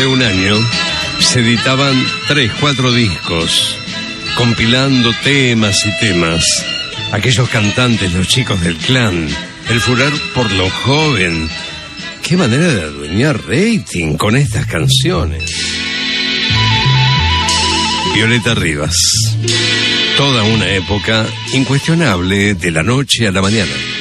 de un año se editaban 3, 4 discos, compilando temas y temas. Aquellos cantantes, los chicos del clan, el furor por lo joven. Qué manera de adueñar rating con estas canciones. Violeta Rivas. Toda una época incuestionable de la noche a la mañana.